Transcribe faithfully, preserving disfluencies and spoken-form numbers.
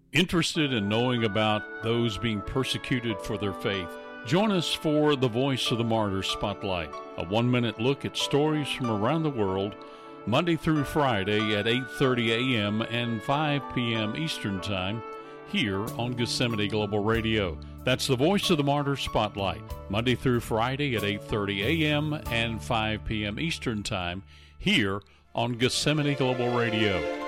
Interested in knowing about those being persecuted for their faith? Join us for the Voice of the Martyrs Spotlight, a one-minute look at stories from around the world, Monday through Friday at eight thirty a.m. and five p.m. Eastern Time, here on Gethsemane Global Radio. That's the Voice of the Martyrs Spotlight, Monday through Friday at eight thirty a.m. and five p.m. Eastern Time, here on Gethsemane Global Radio.